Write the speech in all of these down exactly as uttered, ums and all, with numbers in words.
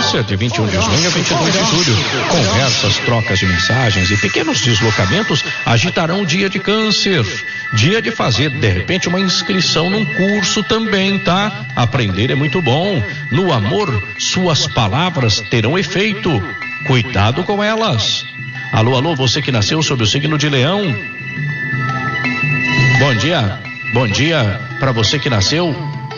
Câncer, de vinte e um de junho a vinte e dois de julho. Conversas, trocas de mensagens e pequenos deslocamentos agitarão o dia de Câncer. Dia de fazer, de repente, uma inscrição num curso também, tá? Aprender é muito bom. No amor, suas palavras terão efeito. Cuidado com elas. Alô, alô, você que nasceu sob o signo de Leão. Bom dia. Bom dia para você que nasceu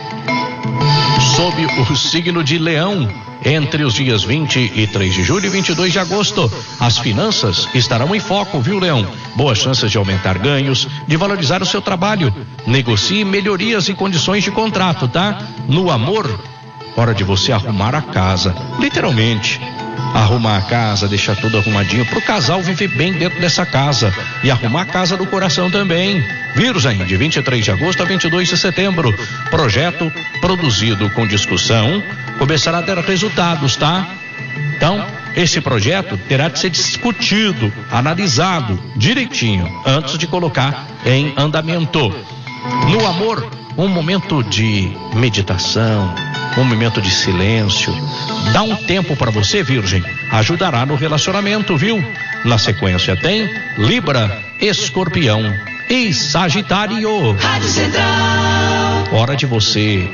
sob o signo de Leão, entre os dias vinte e três de julho e vinte e dois de agosto. As finanças estarão em foco, viu, Leão? Boas chances de aumentar ganhos, de valorizar o seu trabalho. Negocie melhorias e condições de contrato, tá? No amor, hora de você arrumar a casa, literalmente. Arrumar a casa, deixar tudo arrumadinho pro casal viver bem dentro dessa casa e arrumar a casa do coração também. Vírus aí, de vinte e três de agosto a vinte e dois de setembro. Projeto produzido com discussão começará a dar resultados, tá? Então, esse projeto terá de ser discutido, analisado direitinho antes de colocar em andamento. No amor, um momento de meditação, um momento de silêncio. Dá um tempo para você, Virgem, ajudará no relacionamento, viu? Na sequência tem Libra, Escorpião e Sagitário. Rádio Central. Hora de você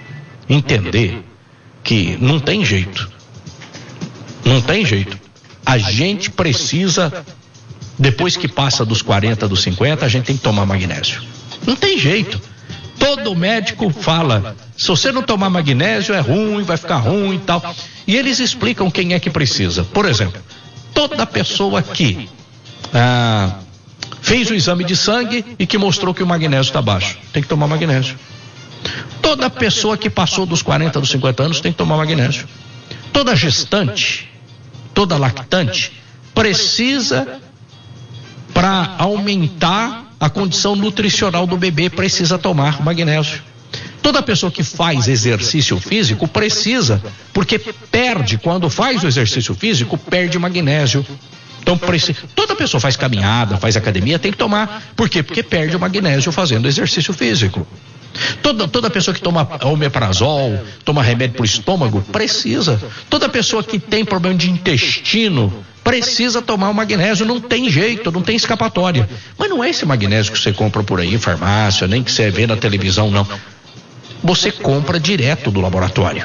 entender que não tem jeito. Não tem jeito. A gente precisa, depois que passa dos quarenta, dos cinquenta, a gente tem que tomar magnésio. Não tem jeito. Todo médico fala, se você não tomar magnésio é ruim, vai ficar ruim e tal. E eles explicam quem é que precisa. Por exemplo, toda pessoa que ah, fez o exame de sangue e que mostrou que o magnésio está baixo, tem que tomar magnésio. Toda pessoa que passou dos quarenta, dos cinquenta anos tem que tomar magnésio. Toda gestante, toda lactante precisa, para aumentar a condição nutricional do bebê, precisa tomar magnésio. Toda pessoa que faz exercício físico precisa, porque perde, quando faz o exercício físico, perde magnésio. Então, precisa, toda pessoa faz caminhada, faz academia, tem que tomar. Por quê? Porque perde o magnésio fazendo exercício físico. Toda, toda pessoa que toma omeprazol, toma remédio para o estômago, precisa. Toda pessoa que tem problema de intestino precisa tomar o magnésio, não tem jeito, não tem escapatória. Mas não é esse magnésio que você compra por aí em farmácia, nem que você vê na televisão, não. Você compra direto do laboratório.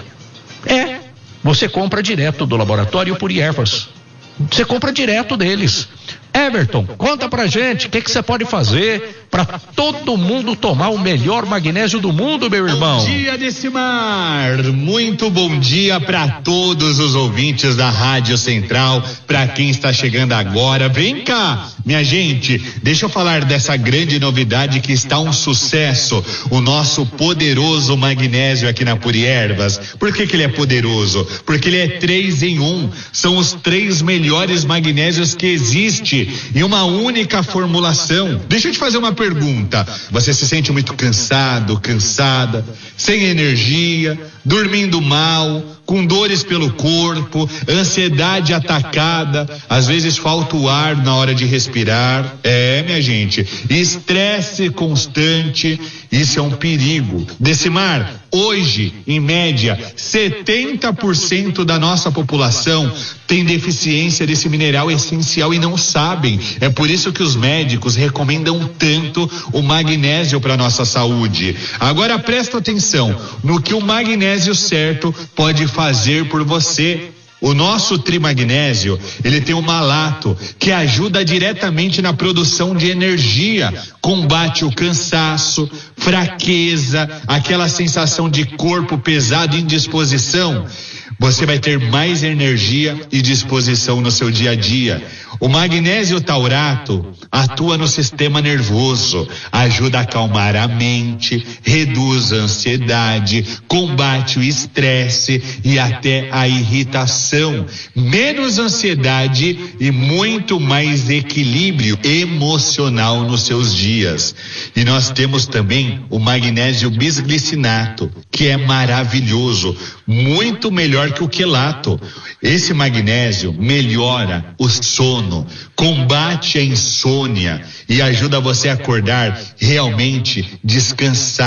É, você compra direto do laboratório por ervas. Você compra direto deles. Everton, conta pra gente o que que você pode fazer para todo mundo tomar o melhor magnésio do mundo, meu irmão. Bom dia, Decimar. Muito bom dia para todos os ouvintes da Rádio Central, para quem está chegando agora. Vem cá, minha gente, deixa eu falar dessa grande novidade que está um sucesso, o nosso poderoso magnésio aqui na Puri Ervas. Por que que ele é poderoso? Porque ele é três em um, são os três melhores magnésios que existe em uma única formulação. Deixa eu te fazer uma pergunta. Você se sente muito cansado, cansada, sem energia, dormindo mal, com dores pelo corpo, ansiedade atacada, às vezes falta o ar na hora de respirar? É, minha gente, estresse constante, isso é um perigo. Decimar, hoje, em média, setenta por cento da nossa população tem deficiência desse mineral essencial e não sabem. É por isso que os médicos recomendam tanto o magnésio para nossa saúde. Agora presta atenção no que o magnésio certo pode fazer por você. O nosso trimagnésio, ele tem um malato que ajuda diretamente na produção de energia, combate o cansaço, fraqueza, aquela sensação de corpo pesado e indisposição. Você vai ter mais energia e disposição no seu dia a dia. O magnésio taurato atua no sistema nervoso, ajuda a acalmar a mente, reduz a ansiedade, combate o estresse e até a irritação. Menos ansiedade e muito mais equilíbrio emocional nos seus dias. E nós temos também o magnésio bisglicinato, que é maravilhoso, muito melhor que o quelato. Esse magnésio melhora o sono, combate a insônia e ajuda você a acordar realmente descansado.